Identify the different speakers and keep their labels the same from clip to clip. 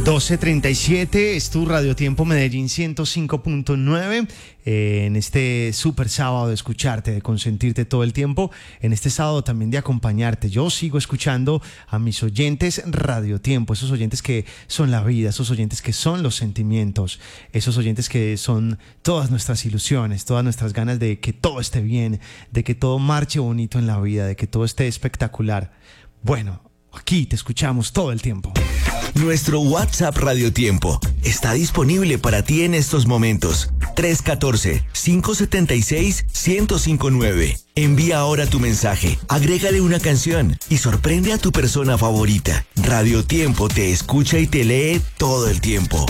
Speaker 1: 12:37, es tu Radio Tiempo Medellín 105.9, en este súper sábado de escucharte, de consentirte todo el tiempo, en este sábado también de acompañarte. Yo sigo escuchando a mis oyentes Radio Tiempo, esos oyentes que son la vida, esos oyentes que son los sentimientos, esos oyentes que son todas nuestras ilusiones, todas nuestras ganas de que todo esté bien, de que todo marche bonito en la vida, de que todo esté espectacular. Bueno, aquí te escuchamos todo el tiempo.
Speaker 2: Nuestro WhatsApp Radio Tiempo está disponible para ti en estos momentos. 314-576-1059. Envía ahora tu mensaje, agrégale una canción y sorprende a tu persona favorita. Radio Tiempo te escucha y te lee todo el tiempo.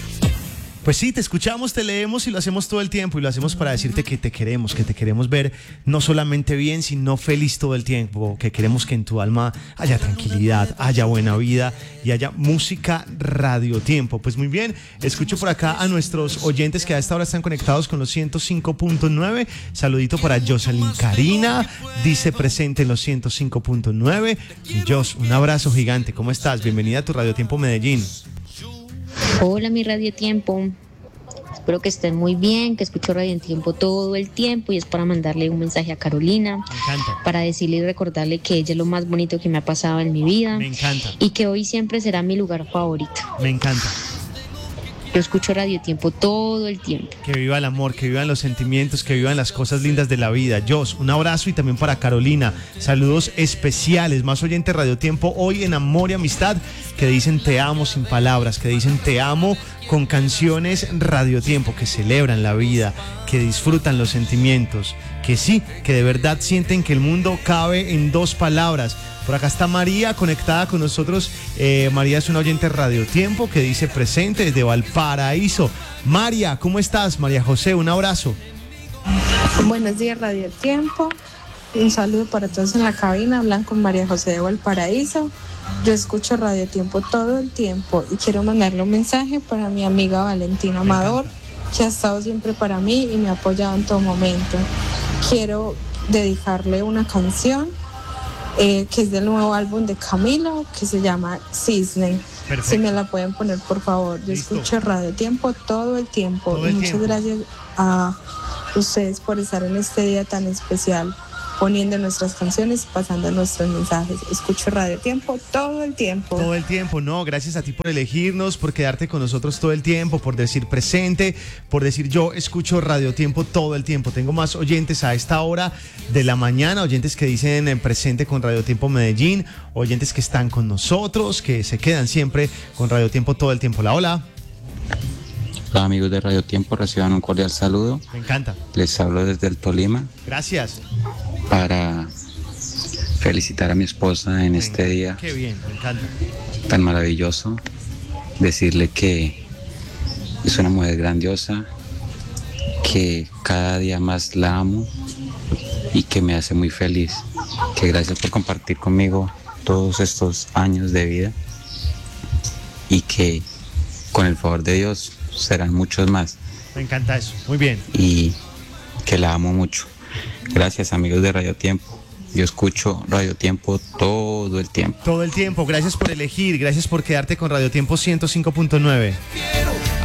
Speaker 1: Pues sí, te escuchamos, te leemos y lo hacemos todo el tiempo, y lo hacemos para decirte que te queremos ver no solamente bien, sino feliz todo el tiempo, que queremos que en tu alma haya tranquilidad, haya buena vida y haya música Radio Tiempo. Pues muy bien, escucho por acá a nuestros oyentes que a esta hora están conectados con los 105.9. Saludito para Jocelyn Karina, dice presente en los 105.9. Y Jos, un abrazo gigante, ¿cómo estás? Bienvenida a tu Radio Tiempo Medellín.
Speaker 3: Hola, mi Radio Tiempo. Espero que estén muy bien, que escucho Radio Tiempo todo el tiempo, y es para mandarle un mensaje a Carolina.
Speaker 1: Me encanta.
Speaker 3: Para decirle y recordarle que ella es lo más bonito que me ha pasado en mi vida.
Speaker 1: Me encanta.
Speaker 3: Y que hoy siempre será mi lugar favorito.
Speaker 1: Me encanta.
Speaker 3: Yo escucho Radio Tiempo todo el tiempo.
Speaker 1: Que viva el amor, que vivan los sentimientos, que vivan las cosas lindas de la vida. Jos, un abrazo, y también para Carolina. Saludos especiales, más oyentes Radio Tiempo hoy en Amor y Amistad, que dicen te amo sin palabras, que dicen te amo con canciones Radio Tiempo, que celebran la vida, que disfrutan los sentimientos, que sí, que de verdad sienten que el mundo cabe en dos palabras. Por acá está María conectada con nosotros. María es una oyente Radio Tiempo que dice presente desde Valparaíso. María, ¿cómo estás? María José, un abrazo.
Speaker 4: Buenos días, Radio Tiempo. Un saludo para todos en la cabina. Hablan con María José de Valparaíso. Yo escucho Radio Tiempo todo el tiempo y quiero mandarle un mensaje para mi amiga Valentina Amador, que ha estado siempre para mí y me ha apoyado en todo momento. Quiero dedicarle una canción que es del nuevo álbum de Camilo, que se llama Cisne.
Speaker 1: Perfecto.
Speaker 4: Si me la pueden poner, por favor. Yo
Speaker 1: Listo.
Speaker 4: escucho Radio Tiempo todo el tiempo.
Speaker 1: Todo el
Speaker 4: Muchas
Speaker 1: tiempo.
Speaker 4: gracias a ustedes por estar en este día tan especial, poniendo nuestras canciones y pasando nuestros mensajes. Escucho Radio Tiempo todo el tiempo.
Speaker 1: Todo el tiempo, no, gracias a ti por elegirnos, por quedarte con nosotros todo el tiempo, por decir presente, por decir yo escucho Radio Tiempo todo el tiempo. Tengo más oyentes a esta hora de la mañana, oyentes que dicen en presente con Radio Tiempo Medellín, oyentes que están con nosotros, que se quedan siempre con Radio Tiempo todo el tiempo. Hola, hola.
Speaker 5: Hola amigos de Radio Tiempo, reciban un cordial saludo.
Speaker 1: Me encanta.
Speaker 5: Les hablo desde el Tolima
Speaker 1: Gracias.
Speaker 5: para felicitar a mi esposa en este día
Speaker 1: Qué bien, me encanta.
Speaker 5: tan maravilloso. Decirle que es una mujer grandiosa, que cada día más la amo y que me hace muy feliz. Que gracias por compartir conmigo todos estos años de vida y que con el favor de Dios serán muchos más,
Speaker 1: Me encanta eso. Muy bien.
Speaker 5: y que la amo mucho. Gracias amigos de Radio Tiempo. Yo escucho Radio Tiempo todo el tiempo.
Speaker 1: Todo el tiempo. Gracias por elegir, gracias por quedarte con Radio Tiempo 105.9.